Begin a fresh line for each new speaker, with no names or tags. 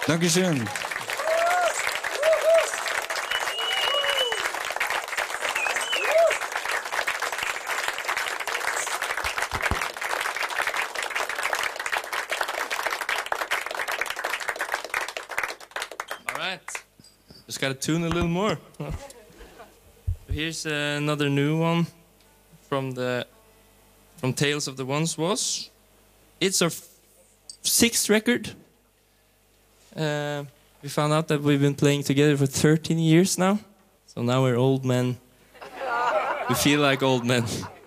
Dankeschön.
All right. Just got to tune a little more. Here's another new one from Tales of the Once Was. It's our sixth record. We found out that we've been playing together for 13 years now. So now we're old men. We feel like old men.